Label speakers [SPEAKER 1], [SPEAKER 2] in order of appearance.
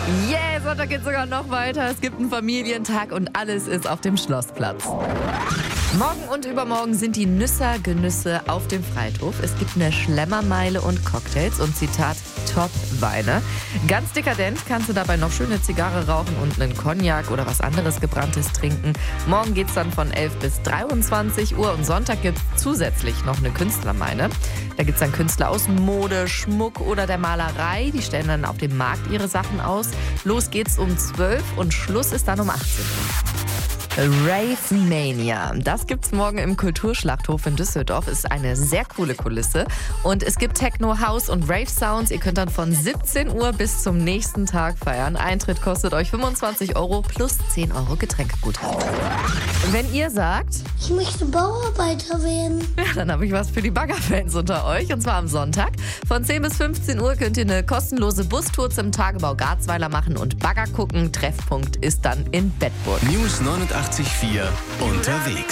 [SPEAKER 1] Yeah, Sonntag geht sogar noch weiter. Es gibt einen Familientag und alles ist auf dem Schlossplatz. Morgen und übermorgen sind die Nüsser-Genüsse auf dem Friedhof. Es gibt eine Schlemmermeile und Cocktails und Zitat Top-Weine. Ganz dekadent kannst du dabei noch schöne Zigarre rauchen und einen Cognac oder was anderes Gebranntes trinken. Morgen geht's dann von 11 bis 23 Uhr und Sonntag gibt's zusätzlich noch eine Künstlermeile. Da gibt's dann Künstler aus Mode, Schmuck oder der Malerei. Die stellen dann auf dem Markt ihre Sachen aus. Los geht's um 12 und Schluss ist dann um 18 Uhr. Rave Mania. Das gibt's morgen im Kulturschlachthof in Düsseldorf. Ist eine sehr coole Kulisse. Und es gibt Techno, House und Rave Sounds. Ihr könnt dann von 17 Uhr bis zum nächsten Tag feiern. Eintritt kostet euch 25 € plus 10 € Getränkeguthaben. Wenn ihr sagt,
[SPEAKER 2] ich möchte Bauarbeiter werden,
[SPEAKER 1] ja, dann habe ich was für die Baggerfans unter euch. Und zwar am Sonntag. Von 10 bis 15 Uhr könnt ihr eine kostenlose Bustour zum Tagebau Garzweiler machen und Bagger gucken. Treffpunkt ist dann in Bedburg.
[SPEAKER 3] News 89.4 unterwegs.